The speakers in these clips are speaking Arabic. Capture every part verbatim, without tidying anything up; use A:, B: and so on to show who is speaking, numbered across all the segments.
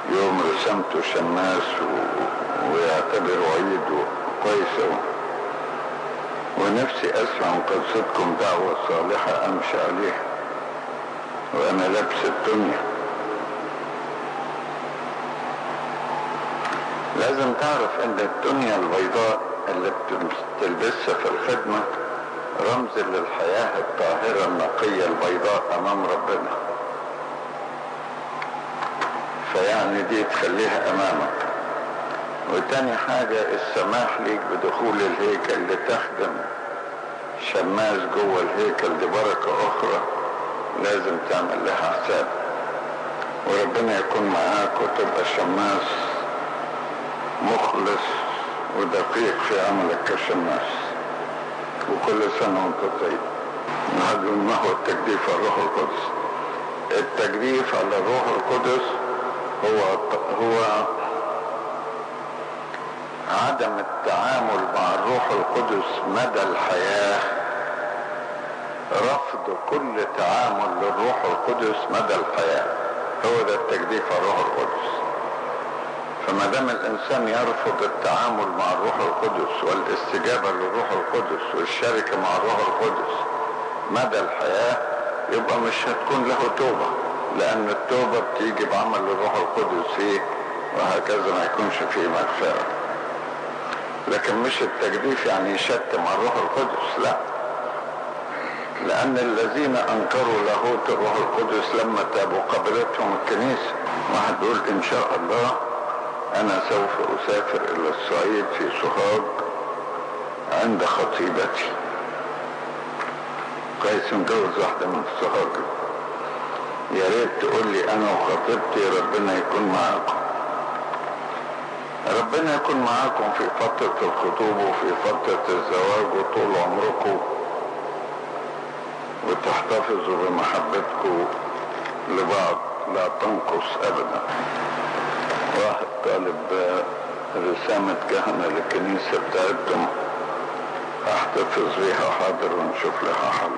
A: يوم رسمته شماس و... ويعتبره عيد كويس. ونفسي اسمع من قصتكم دعوة صالحة امشي عليها وانا لابس الدنيا. لازم تعرف ان الدنيا البيضاء اللي بتلبسها في الخدمة رمز للحياة الطاهرة النقية البيضاء امام ربنا، فيعني دي تخليها امامك. وتاني حاجة السماح ليك بدخول الهيكل لتخدم شماس جوه الهيكل دي بركة اخرى لازم تعمل لها حساب، وربنا يكون معاك وتبقى شماس مخلص ودقيق في عملك كشماس. وكل سنة وانت طيب. نقول ما هو التجديف على الروح القدس؟ التجديف على الروح القدس هو هو عدم التعامل مع الروح القدس مدى الحياة، رفض كل تعامل للروح القدس مدى الحياة، هو ده التجديف على الروح القدس. فما دام الانسان يرفض التعامل مع الروح القدس والاستجابة للروح القدس والشركة مع الروح القدس مدى الحياة، يبقى مش هتكون له توبة، لان التوبة بتيجي بعمل الروح القدس فيه، وهكذا ما يكونش فيه مغفرة. لكن مش التجديف يعني يشتم على الروح القدس، لا، لان الذين انكروا لاهوت الروح القدس لما تابوا قبلتهم الكنيسة. واحد يقول ان شاء الله انا سوف اسافر الى الصعيد في سوهاج عند خطيبتي. كويس متجوز واحدة من سوهاج، يا ريت تقول لي انا وخطيبتي ربنا يكون معاكم. ربنا يكون معاكم في فترة الخطوبة وفي فترة الزواج وطول عمركم، وتحتفظوا بمحبتكم لبعض لا تنقص ابدا. واحد طالب رسامة كهنة للكنيسة بتاعتهم، احتفظ بيها حاضر ونشوف لها حل.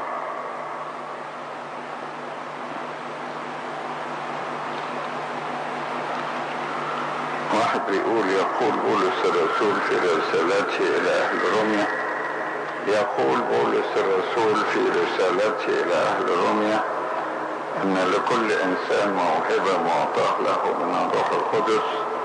A: واحد بيقول يقول بولس الرسول في رسالته الى اهل روميا يقول بولس الرسول في رسالته الى اهل روميا ان لكل انسان موهبة معطاه له من الروح القدس،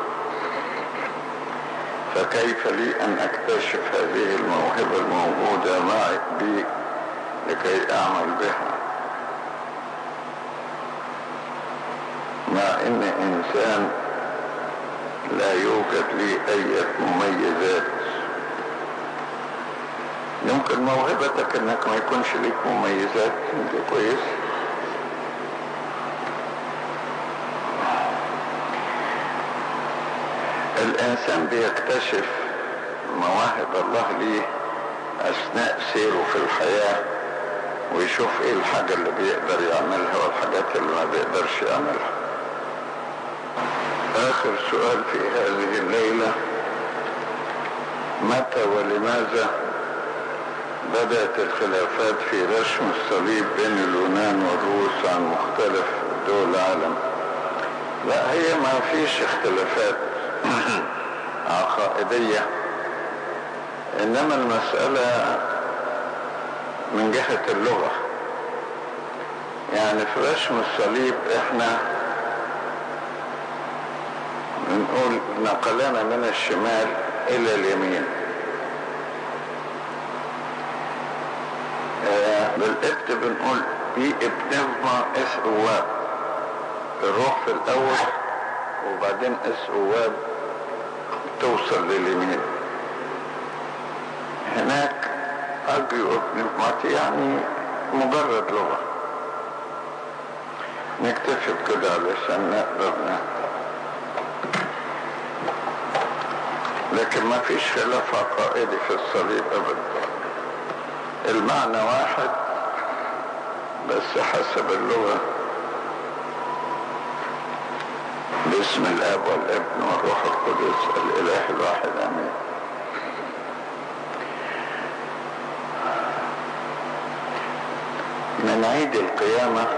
A: فكيف لي ان اكتشف هذه الموهبة الموجودة معي بي لكي اعمل بها، مع ان انسان لا يوجد لي اي مميزات. يمكن موهبتك انك ما يكونش ليك مميزات، دي كويس. الانسان بيكتشف مواهب الله ليه اثناء سيره في الحياة، ويشوف ايه الحاجة اللي بيقدر يعملها والحاجات اللي ما بيقدرش يعملها. آخر سؤال في هذه الليلة: متى ولماذا بدأت الخلافات في رسم الصليب بين اليونان والروس عن مختلف دول العالم؟ لا، هي ما فيش اختلافات عقائدية، إنما المسألة من جهة اللغة. يعني في رسم الصليب احنا بنقول نقلنا من الشمال الى اليمين. آه بالقبط بنقول بي ابنفما اس اواب، الروح في الاول وبعدين اس اواب توصل لليمين. هناك اجيو ابنفماتي يعني مجرد لغة. نكتفي بكده علشان نقدر نقدر لكن ما فيش خلاف عقائدي في الصليب ابدا. المعنى واحد بس حسب اللغة. باسم الاب والابن والروح القدس الاله الواحد امين. من عيد القيامة